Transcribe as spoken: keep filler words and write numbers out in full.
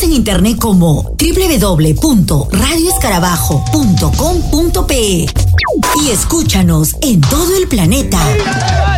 en internet como doble u doble u doble u punto radio escarabajo punto com punto pe y escúchanos en todo el planeta.